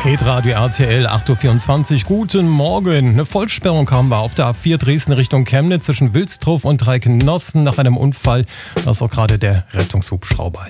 Hitradio RTL 8.24 Uhr. Guten Morgen. Eine Vollsperrung haben wir auf der A4 Dresden Richtung Chemnitz zwischen Wilsdruff und Dreiknossen nach einem Unfall. Da ist auch gerade der Rettungshubschrauber.